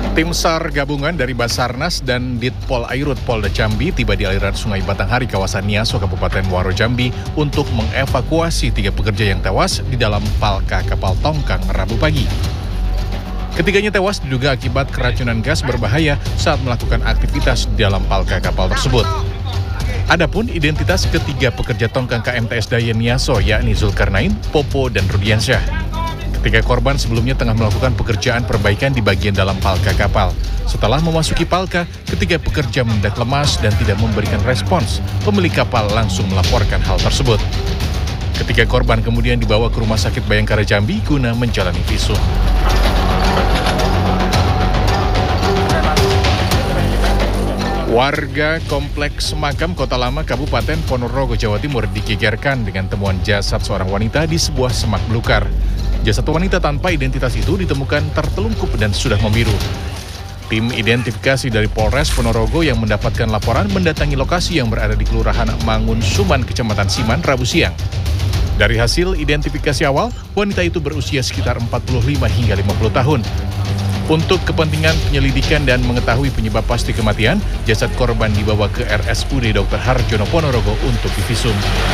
Tim SAR gabungan dari Basarnas dan Ditpol Airut Polda Jambi tiba di aliran Sungai Batanghari kawasan Niaso Kabupaten Muaro Jambi untuk mengevakuasi 3 pekerja yang tewas di dalam palka kapal tongkang Rabu pagi. Ketiganya tewas diduga akibat keracunan gas berbahaya saat melakukan aktivitas di dalam palka kapal tersebut. Adapun identitas ketiga pekerja tongkang KMTS Daya Niaso yakni Zulkarnain, Popo, dan Rudiansyah. Ketiga korban sebelumnya tengah melakukan pekerjaan perbaikan di bagian dalam palka kapal. Setelah memasuki palka, ketiga pekerja mendadak lemas dan tidak memberikan respons. Pemilik kapal langsung melaporkan hal tersebut. Ketiga korban kemudian dibawa ke Rumah Sakit Bayangkara Jambi guna menjalani visum. Warga Kompleks Makam Kota Lama Kabupaten Ponorogo, Jawa Timur digegerkan dengan temuan jasad seorang wanita di sebuah semak belukar. Jasad wanita tanpa identitas itu ditemukan tertelungkup dan sudah membiru. Tim identifikasi dari Polres Ponorogo yang mendapatkan laporan mendatangi lokasi yang berada di Kelurahan Mangun Suman, Kecamatan Siman, Rabu siang. Dari hasil identifikasi awal, wanita itu berusia sekitar 45 hingga 50 tahun. Untuk kepentingan penyelidikan dan mengetahui penyebab pasti kematian, jasad korban dibawa ke RSUD Dr. Harjono Ponorogo untuk divisum.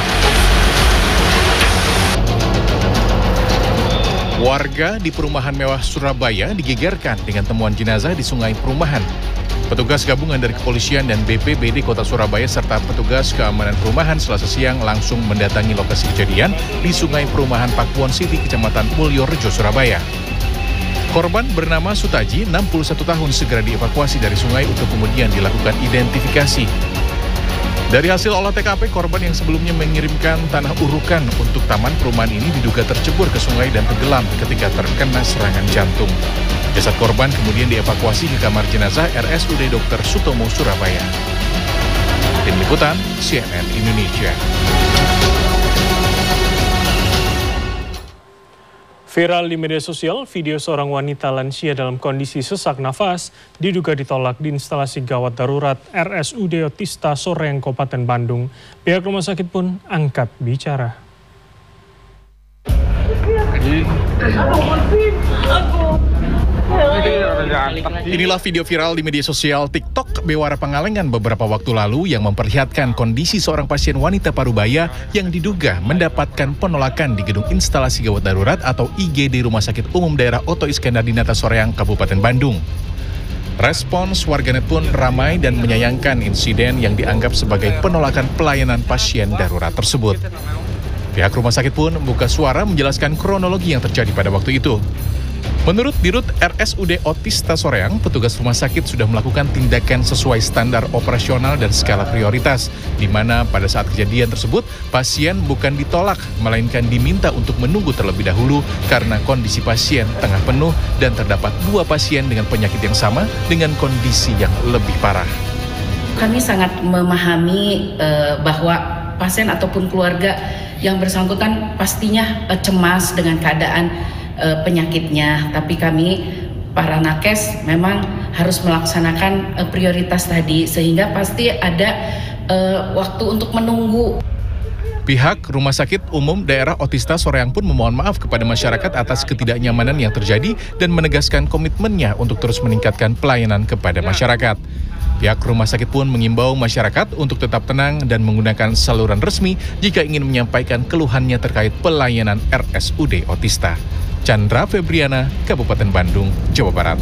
Warga di Perumahan Mewah Surabaya digegerkan dengan temuan jenazah di sungai perumahan. Petugas gabungan dari kepolisian dan BPBD Kota Surabaya serta petugas keamanan perumahan Selasa siang langsung mendatangi lokasi kejadian di sungai perumahan Pakuwon City, Kecamatan Mulyorejo, Surabaya. Korban bernama Sutaji, 61 tahun, segera dievakuasi dari sungai untuk kemudian dilakukan identifikasi. Dari hasil olah TKP, korban yang sebelumnya mengirimkan tanah urukan untuk taman perumahan ini diduga tercebur ke sungai dan tenggelam ketika terkena serangan jantung. Jasad korban kemudian dievakuasi ke kamar jenazah RSUD Dr. Sutomo, Surabaya. Tim Liputan, CNN Indonesia. Viral di media sosial, video seorang wanita lansia dalam kondisi sesak nafas diduga ditolak di instalasi gawat darurat RSUD Otista Soreang, Kabupaten Bandung. Pihak rumah sakit pun angkat bicara. Inilah video viral di media sosial TikTok Bewara Pangalengan beberapa waktu lalu yang memperlihatkan kondisi seorang pasien wanita parubaya yang diduga mendapatkan penolakan di gedung instalasi gawat darurat atau IGD Rumah Sakit Umum Daerah Oto Iskandar Dinata Soreang, Kabupaten Bandung. Respons warganet pun ramai dan menyayangkan insiden yang dianggap sebagai penolakan pelayanan pasien darurat tersebut. Pihak rumah sakit pun membuka suara menjelaskan kronologi yang terjadi pada waktu itu. Menurut Dirut RSUD Otista Soreang, petugas rumah sakit sudah melakukan tindakan sesuai standar operasional dan skala prioritas, di mana pada saat kejadian tersebut, pasien bukan ditolak, melainkan diminta untuk menunggu terlebih dahulu karena kondisi pasien tengah penuh dan terdapat 2 pasien dengan penyakit yang sama dengan kondisi yang lebih parah. Kami sangat memahami bahwa pasien ataupun keluarga yang bersangkutan pastinya cemas dengan keadaan penyakitnya, tapi kami para nakes memang harus melaksanakan prioritas tadi sehingga pasti ada waktu untuk menunggu. Pihak Rumah Sakit Umum Daerah Otista Soreang pun memohon maaf kepada masyarakat atas ketidaknyamanan yang terjadi dan menegaskan komitmennya untuk terus meningkatkan pelayanan kepada masyarakat. Pihak rumah sakit pun mengimbau masyarakat untuk tetap tenang dan menggunakan saluran resmi jika ingin menyampaikan keluhannya terkait pelayanan RSUD Otista. Chandra Febriana, Kabupaten Bandung, Jawa Barat.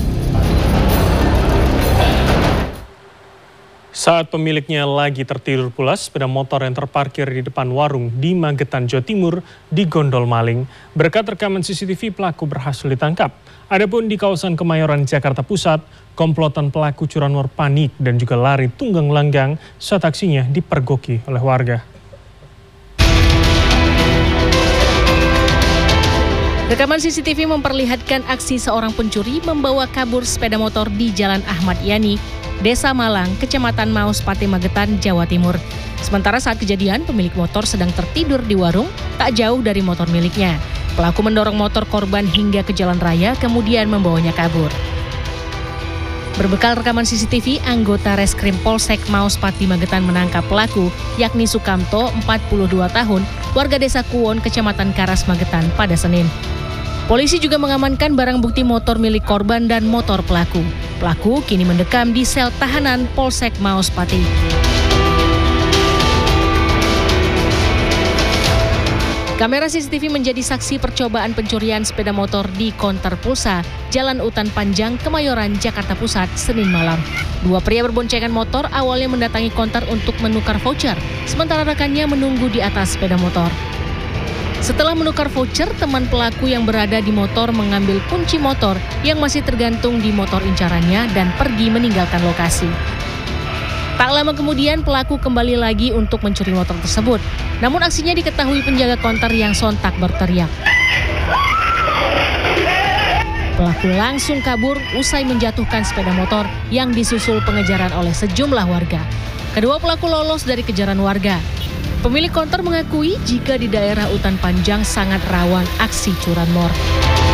Saat pemiliknya lagi tertidur pulas, sepeda motor yang terparkir di depan warung di Magetan, Jawa Timur digondol maling. Berkat rekaman CCTV, pelaku berhasil ditangkap. Adapun di kawasan Kemayoran, Jakarta Pusat, komplotan pelaku curanmor panik dan juga lari tunggang langgang saat aksinya dipergoki oleh warga. Rekaman CCTV memperlihatkan aksi seorang pencuri membawa kabur sepeda motor di Jalan Ahmad Yani, Desa Malang, Kecamatan Maus Pati, Magetan, Jawa Timur. Sementara saat kejadian, pemilik motor sedang tertidur di warung tak jauh dari motor miliknya. Pelaku mendorong motor korban hingga ke jalan raya, kemudian membawanya kabur. Berbekal rekaman CCTV, anggota Reskrim Polsek Maus Pati, Magetan menangkap pelaku, yakni Sukamto, 42 tahun, warga Desa Kuwon, Kecamatan Karas, Magetan, pada Senin. Polisi juga mengamankan barang bukti motor milik korban dan motor pelaku. Pelaku kini mendekam di sel tahanan Polsek Maos Pati. Kamera CCTV menjadi saksi percobaan pencurian sepeda motor di konter pulsa Jalan Utan Panjang, Kemayoran, Jakarta Pusat, Senin malam. Dua pria berboncengan motor awalnya mendatangi konter untuk menukar voucher, sementara rekannya menunggu di atas sepeda motor. Setelah menukar voucher, teman pelaku yang berada di motor mengambil kunci motor yang masih tergantung di motor incarannya dan pergi meninggalkan lokasi. Tak lama kemudian pelaku kembali lagi untuk mencuri motor tersebut. Namun aksinya diketahui penjaga konter yang sontak berteriak. Pelaku langsung kabur usai menjatuhkan sepeda motor yang disusul pengejaran oleh sejumlah warga. Kedua pelaku lolos dari kejaran warga. Pemilik konter mengakui jika di daerah Utan Panjang sangat rawan aksi curanmor.